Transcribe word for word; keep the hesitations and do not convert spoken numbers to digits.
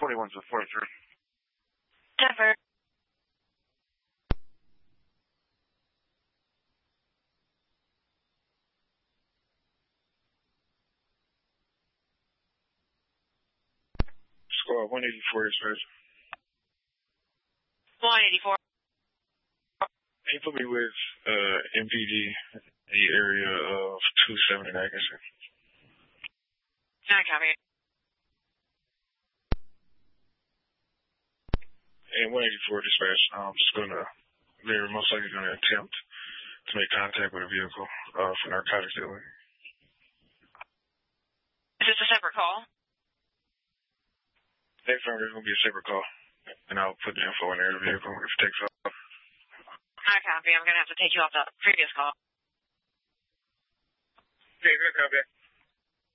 forty-one to forty-three. Denver. Squad one eighty-four dispatch. one eighty-four. Can you put me with uh, M P D in the area of two seventy-nine? I copy. And one eighty-four dispatch, I'm just going to, they're most likely going to attempt to make contact with a vehicle uh, for narcotics dealing. Is this a separate call? Next time there's going to be a separate call, and I'll put the info in there, the vehicle, if it takes off. I copy. I'm going to have to take you off the previous call. Okay, good copy.